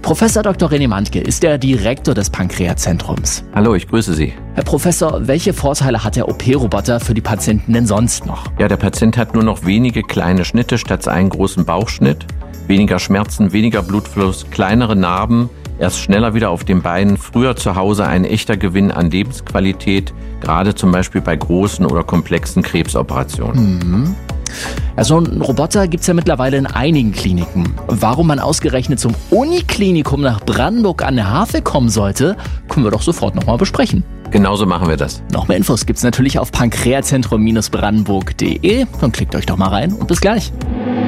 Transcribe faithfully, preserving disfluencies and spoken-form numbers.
Professor Doktor René Mantke ist der Direktor des Pankreas-Zentrums. Hallo, ich grüße Sie. Herr Professor, welche Vorteile hat der O P-Roboter für die Patienten denn sonst noch? Ja, der Patient hat nur noch wenige kleine Schnitte statt einen großen Bauchschnitt, weniger Schmerzen, weniger Blutfluss, kleinere Narben, erst schneller wieder auf den Beinen, früher zu Hause ein echter Gewinn an Lebensqualität, gerade zum Beispiel bei großen oder komplexen Krebsoperationen. Mhm. Ja, so einen Roboter gibt es ja mittlerweile in einigen Kliniken. Warum man ausgerechnet zum Uniklinikum nach Brandenburg an der Havel kommen sollte, können wir doch sofort nochmal besprechen. Genauso machen wir das. Noch mehr Infos gibt's natürlich auf pankreazentrum Bindestrich brandenburg punkt de. Dann klickt euch doch mal rein und bis gleich.